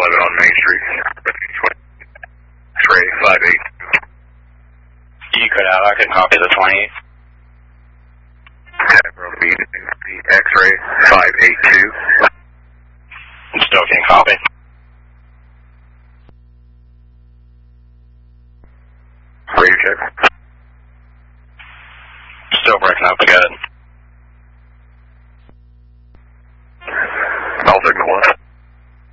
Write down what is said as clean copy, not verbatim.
on Main Street. X-ray 58. You cut out. I couldn't copy the 28. Cadbro B, X-ray 582. Still can't copy. Radio check. Still breaking up again.